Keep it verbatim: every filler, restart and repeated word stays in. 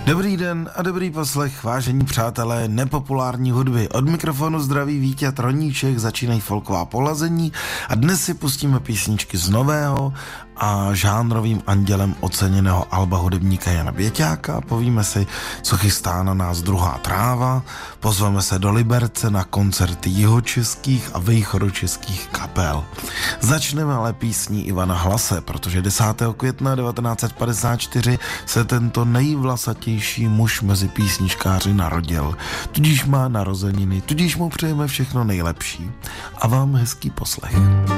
Dobrý den a dobrý poslech, vážení přátelé nepopulární hudby. Od mikrofonu zdraví Vítěz Roníček, začínají folková polazení a dnes si pustíme písničky z nového a žánrovým andělem oceněného alba hudebníka Jana Běťáka. Povíme si, co chystá na nás druhá tráva, pozveme se do Liberce na koncerty jihočeských a východočeských kapel. Začneme ale písní Ivana Hlase, protože desátého května devatenáct set padesát čtyři se tento nejvlasatější muž mezi písničkáři narodil. Tudíž má narozeniny, tudíž mu přejeme všechno nejlepší a vám hezký poslech.